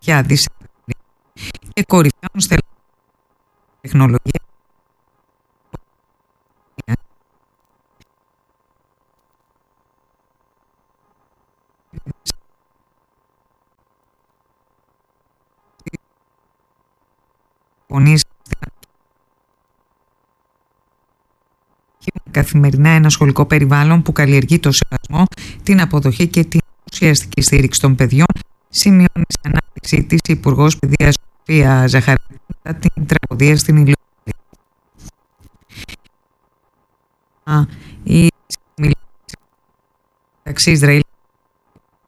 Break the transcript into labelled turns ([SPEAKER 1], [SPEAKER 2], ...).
[SPEAKER 1] για δισεκατομμύρια και κορυφαίων στελεχών τεχνολογία. Καθημερινά ένα σχολικό περιβάλλον που καλλιεργεί το σεβασμό, την αποδοχή και την ουσιαστική στήριξη των παιδιών, σημειώνει σε ανάπτυξή της Υπουργός Παιδείας Σοφία Ζαχαράκη μετά την τραγωδία στην Ηλιούπολη. Η μεταξύ Ισραήλ